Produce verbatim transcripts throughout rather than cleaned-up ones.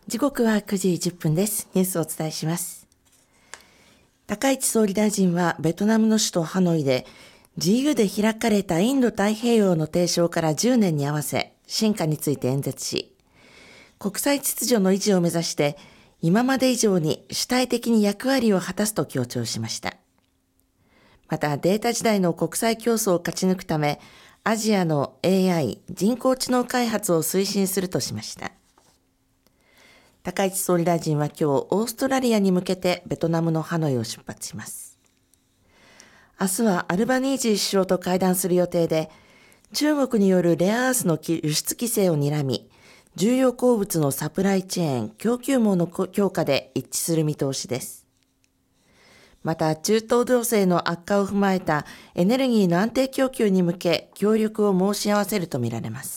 時刻はくじじゅっぷんです。ニュースをお伝えします。高市総理大臣はベトナムの首都ハノイで自由で開かれたインド太平洋の提唱からじゅうねんに合わせ深化について演説し、国際秩序の維持を目指して今まで以上に主体的に役割を果たすと強調しました。またデータ時代の国際競争を勝ち抜くためアジアの エーアイ 人工知能開発を推進するとしました。高市総理大臣は今日オーストラリアに向けてベトナムのハノイを出発します。明日はアルバニージー首相と会談する予定で、中国によるレアアースの輸出規制を睨み、重要鉱物のサプライチェーン、供給網の強化で一致する見通しです。また中東情勢の悪化を踏まえたエネルギーの安定供給に向け協力を申し合わせるとみられます。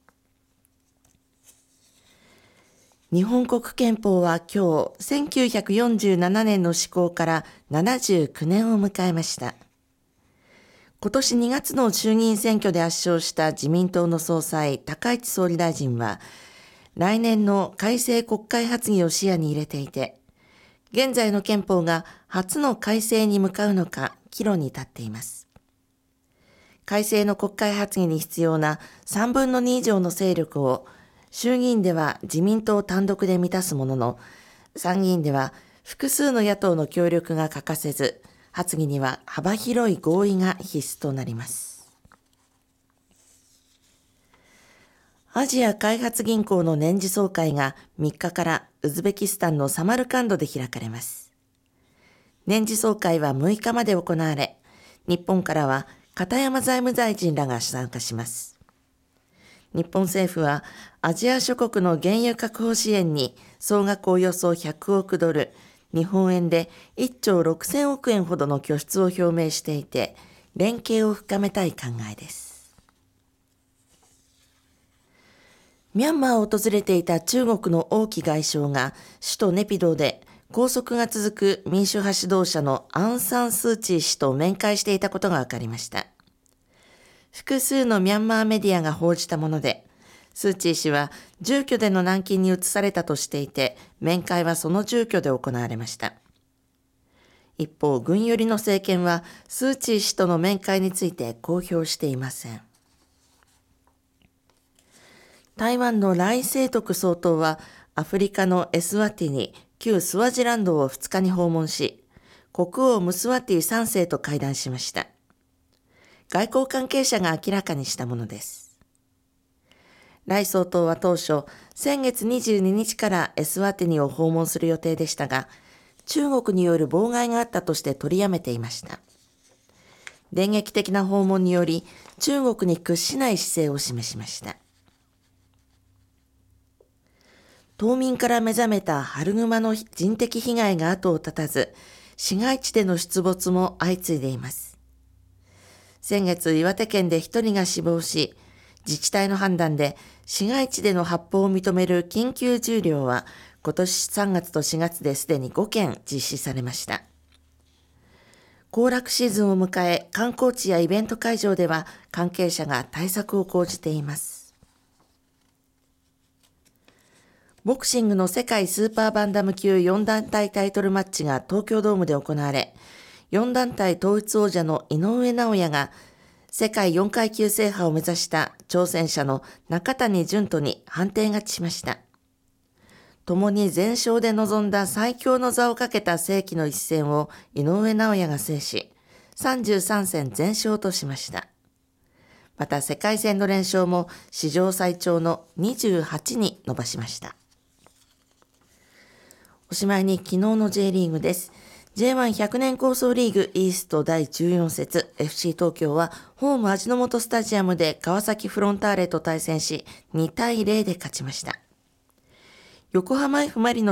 日本国憲法は今日せんきゅうひゃくよんじゅうななねんの施行からななじゅうきゅうねんを迎えました。今年にがつの衆議院選挙で圧勝した自民党の総裁高市総理大臣は来年の改正国会発議を視野に入れていて、現在の憲法が初の改正に向かうのか岐路に立っています。改正の国会発議に必要なさんぶんのに以上の勢力を衆議院では自民党単独で満たすものの、参議院では複数の野党の協力が欠かせず、発議には幅広い合意が必須となります。アジア開発銀行の年次総会がみっかからウズベキスタンのサマルカンドで開かれます。年次総会はむいかまで行われ、日本からは片山財務大臣らが参加します。日本政府はアジア諸国の原油確保支援に総額およそひゃくおくドル、日本円でいっちょうろくせんおくえんほどの拠出を表明していて、連携を深めたい考えです。ミャンマーを訪れていた中国の王毅外相が首都ネピドーで拘束が続く民主派指導者のアウン・サン・スー・チー氏と面会していたことが分かりました。複数のミャンマーメディアが報じたもので、スー・チー氏は住居での軟禁に移されたとしていて、面会はその住居で行われました。一方、軍寄りの政権はスー・チー氏との面会について公表していません。台湾の頼清徳総統はアフリカのエスワティニ、旧スワジランドをふつかに訪問し、国王ムスワティさんせいと会談しました。外交関係者が明らかにしたものです。頼総統は当初、先月にじゅうににちからエスワティニを訪問する予定でしたが、中国による妨害があったとして取りやめていました。電撃的な訪問により、中国に屈しない姿勢を示しました。冬眠から目覚めた春グマの人的被害が後を絶たず、市街地での出没も相次いでいます。先月、岩手県でひとりが死亡し、自治体の判断で市街地での発砲を認める緊急重猟は今年さんがつとしがつですでにごけん実施されました。行楽シーズンを迎え、観光地やイベント会場では関係者が対策を講じています。ボクシングの世界スーパーバンダム級よんだんたいタイトルマッチが東京ドームで行われ、よんだんたい統一王者の井上尚弥が世界よんかいきゅう制覇を目指した挑戦者の中谷潤人に判定勝ちしました。共に全勝で臨んだ最強の座をかけた世紀の一戦を井上尚弥が制し、さんじゅうさんせん全勝としました。また世界戦の連勝も史上最長のにじゅうはちに伸ばしました。おしまいに昨日の J リーグです。ジェイワンひゃく 年構想リーグイーストだいじゅうよん節 エフシー 東京はホーム味の素スタジアムで川崎フロンターレと対戦しにたいゼロで勝ちました。横浜 F マリノ